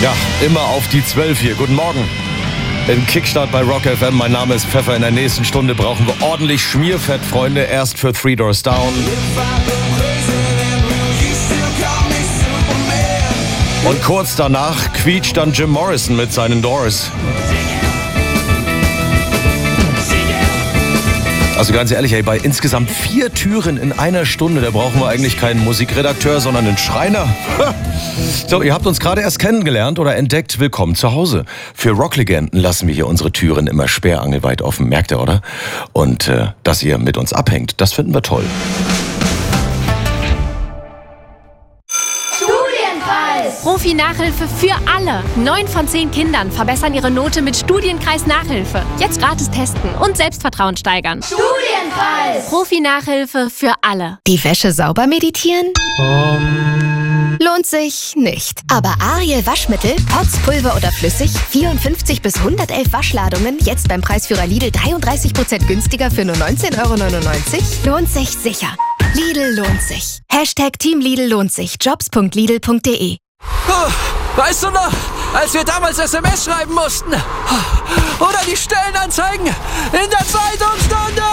Ja, immer auf die 12 hier. Guten Morgen. Im Kickstart bei Rock FM. Mein Name ist Pfeffer. In der nächsten Stunde brauchen wir ordentlich Schmierfett, Freunde. Erst für Three Doors Down. Und kurz danach quietscht dann Jim Morrison mit seinen Doors. Also ganz ehrlich, ey, bei insgesamt 4 Türen in einer Stunde, da brauchen wir eigentlich keinen Musikredakteur, sondern einen Schreiner. So, ihr habt uns gerade erst kennengelernt oder entdeckt. Willkommen zu Hause. Für Rocklegenden lassen wir hier unsere Türen immer sperrangelweit offen, merkt ihr, oder? Und dass ihr mit uns abhängt, das finden wir toll. Profi-Nachhilfe für alle. 9 von 10 Kindern verbessern ihre Note mit Studienkreis Nachhilfe. Jetzt gratis testen und Selbstvertrauen steigern. Studienkreis! Profi-Nachhilfe für alle. Die Wäsche sauber meditieren? Lohnt sich nicht. Aber Ariel Waschmittel, Pots, Pulver oder flüssig, 54 bis 111 Waschladungen, jetzt beim Preisführer Lidl 33% günstiger für nur 19,99 €? Lohnt sich sicher. Lidl lohnt sich. Team Lidl lohnt sich. Jobs.lidl.de. Weißt du noch, als wir damals SMS schreiben mussten? Oder die Stellenanzeigen in der Zeitungsstunde?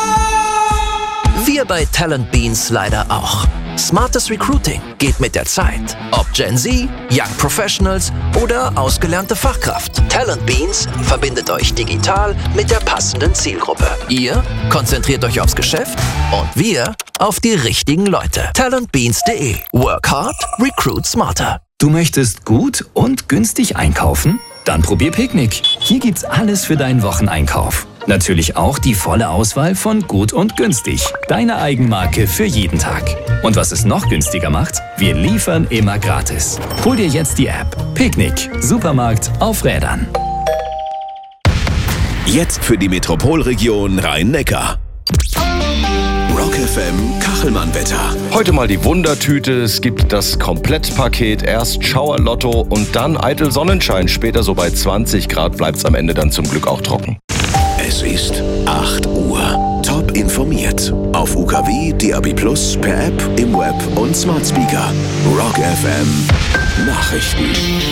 Wir bei Talent Beans leider auch. Smartes Recruiting geht mit der Zeit. Ob Gen Z, Young Professionals oder ausgelernte Fachkraft. Talent Beans verbindet euch digital mit der passenden Zielgruppe. Ihr konzentriert euch aufs Geschäft und wir auf die richtigen Leute. Talentbeans.de. Work hard, recruit smarter. Du möchtest gut und günstig einkaufen? Dann probier Picknick. Hier gibt's alles für deinen Wocheneinkauf. Natürlich auch die volle Auswahl von gut und günstig. Deine Eigenmarke für jeden Tag. Und was es noch günstiger macht? Wir liefern immer gratis. Hol dir jetzt die App. Picknick. Supermarkt auf Rädern. Jetzt für die Metropolregion Rhein-Neckar. Rock FM Kachelmann-Wetter. Heute mal die Wundertüte. Es gibt das Komplettpaket. Erst Schauerlotto und dann eitel Sonnenschein. Später so bei 20 Grad bleibt's am Ende dann zum Glück auch trocken. Es ist 8 Uhr. Top informiert. Auf UKW, DAB+, per App, im Web und Smart Speaker. Rock FM Nachrichten.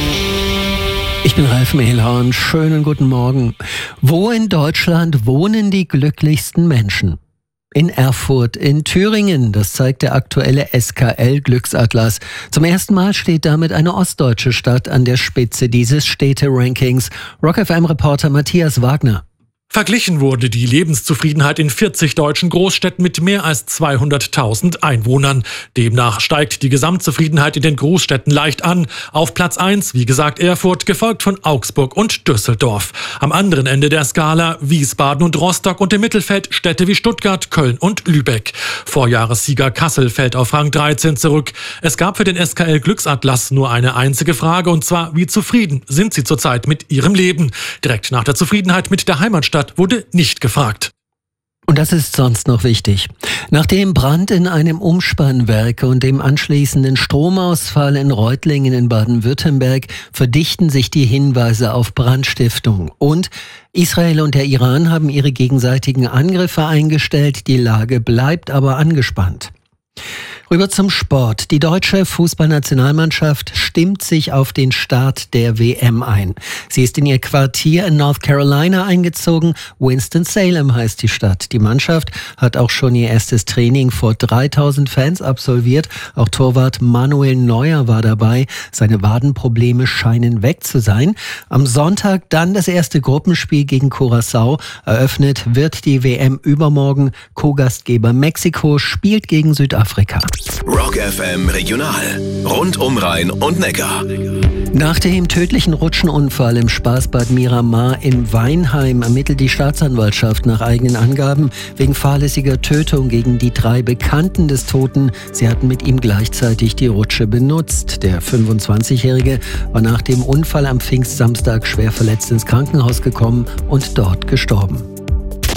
Ich bin Ralf Mehlhorn. Schönen guten Morgen. Wo in Deutschland wohnen die glücklichsten Menschen? In Erfurt, in Thüringen, das zeigt der aktuelle SKL-Glücksatlas. Zum ersten Mal steht damit eine ostdeutsche Stadt an der Spitze dieses Städte-Rankings. Rock FM-Reporter Matthias Wagner. Verglichen wurde die Lebenszufriedenheit in 40 deutschen Großstädten mit mehr als 200.000 Einwohnern. Demnach steigt die Gesamtzufriedenheit in den Großstädten leicht an. Auf Platz 1, wie gesagt, Erfurt, gefolgt von Augsburg und Düsseldorf. Am anderen Ende der Skala Wiesbaden und Rostock und im Mittelfeld Städte wie Stuttgart, Köln und Lübeck. Vorjahressieger Kassel fällt auf Rang 13 zurück. Es gab für den SKL-Glücksatlas nur eine einzige Frage, und zwar: Wie zufrieden sind Sie zurzeit mit Ihrem Leben? Direkt nach der Zufriedenheit mit der Heimatstadt wurde nicht gefragt. Und das ist sonst noch wichtig. Nach dem Brand in einem Umspannwerk und dem anschließenden Stromausfall in Reutlingen in Baden-Württemberg verdichten sich die Hinweise auf Brandstiftung. Und Israel und der Iran haben ihre gegenseitigen Angriffe eingestellt. Die Lage bleibt aber angespannt. Rüber zum Sport. Die deutsche Fußballnationalmannschaft stimmt sich auf den Start der WM ein. Sie ist in ihr Quartier in North Carolina eingezogen. Winston-Salem heißt die Stadt. Die Mannschaft hat auch schon ihr erstes Training vor 3000 Fans absolviert. Auch Torwart Manuel Neuer war dabei. Seine Wadenprobleme scheinen weg zu sein. Am Sonntag dann das erste Gruppenspiel gegen Curaçao. Eröffnet wird die WM übermorgen. Co-Gastgeber Mexiko spielt gegen Südafrika. Rock FM Regional. Rund um Rhein und Neckar. Nach dem tödlichen Rutschenunfall im Spaßbad Miramar in Weinheim ermittelt die Staatsanwaltschaft nach eigenen Angaben wegen fahrlässiger Tötung gegen die 3 Bekannten des Toten. Sie hatten mit ihm gleichzeitig die Rutsche benutzt. Der 25-Jährige war nach dem Unfall am Pfingstsamstag schwer verletzt ins Krankenhaus gekommen und dort gestorben.